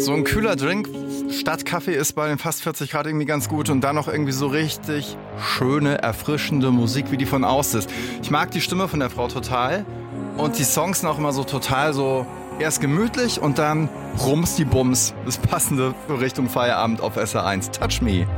So ein kühler Drink statt Kaffee ist bei den fast 40 Grad irgendwie ganz gut und dann noch irgendwie so richtig schöne, erfrischende Musik, wie die von Aus ist. Ich mag die Stimme von der Frau total und die Songs sind auch immer so total so erst gemütlich und dann rums die Bums. Das Passende für Richtung Feierabend auf SR1. Touch Me.